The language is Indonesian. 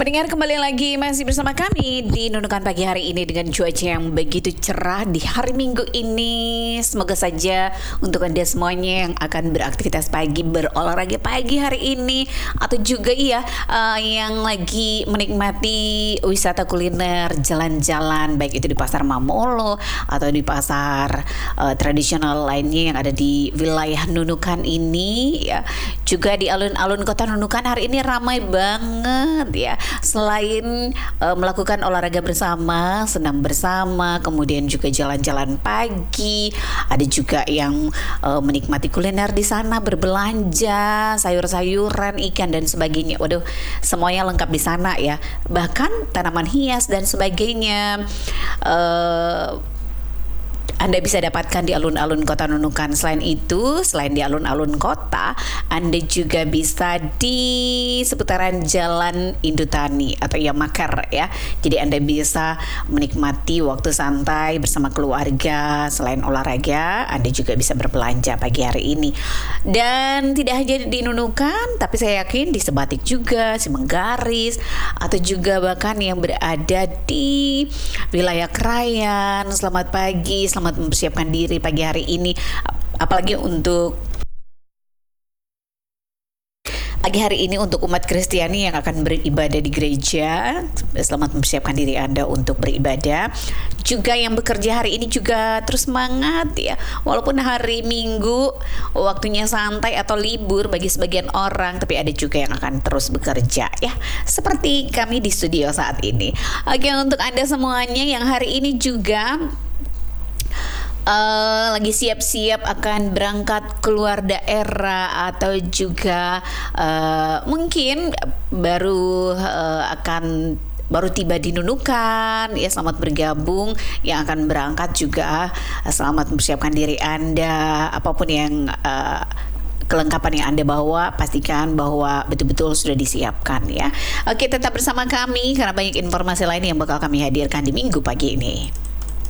Pendengar, kembali lagi masih bersama kami di Nunukan Pagi hari ini dengan cuaca yang begitu cerah di hari Minggu ini. Semoga saja untuk Anda semuanya yang akan beraktivitas pagi, berolahraga pagi hari ini, atau juga yang lagi menikmati wisata kuliner, jalan-jalan, baik itu di Pasar Mamolo atau di pasar tradisional lainnya yang ada di wilayah Nunukan ini ya. Juga di alun-alun kota Nunukan hari ini ramai banget ya. Selain melakukan olahraga bersama, senam bersama, kemudian juga jalan-jalan pagi, ada juga yang menikmati kuliner di sana, berbelanja, sayur-sayuran, ikan dan sebagainya. Waduh, semuanya lengkap di sana ya. Bahkan tanaman hias dan sebagainya. Anda bisa dapatkan di alun-alun kota Nunukan. Selain itu, selain di alun-alun kota, Anda juga bisa di seputaran Jalan Indutani atau Makar ya. Jadi Anda bisa menikmati waktu santai bersama keluarga. Selain olahraga, Anda juga bisa berbelanja pagi hari ini. Dan tidak hanya di Nunukan, tapi saya yakin di Sebatik juga, Menggaris, atau juga bahkan yang berada di wilayah Krayan. Selamat pagi, selamat mempersiapkan diri pagi hari ini, apalagi untuk pagi hari ini untuk umat Kristiani yang akan beribadah di gereja. Selamat mempersiapkan diri Anda untuk beribadah. Juga yang bekerja hari ini juga terus semangat ya. Walaupun hari Minggu waktunya santai atau libur bagi sebagian orang, tapi ada juga yang akan terus bekerja ya. Seperti kami di studio saat ini. Oke, untuk Anda semuanya yang hari ini juga lagi siap-siap akan berangkat keluar daerah atau juga mungkin baru tiba di Nunukan ya, selamat bergabung. Yang akan berangkat juga selamat mempersiapkan diri Anda, apapun yang kelengkapan yang Anda bawa, pastikan bahwa betul-betul sudah disiapkan ya. Oke, tetap bersama kami karena banyak informasi lain yang bakal kami hadirkan di Minggu pagi ini.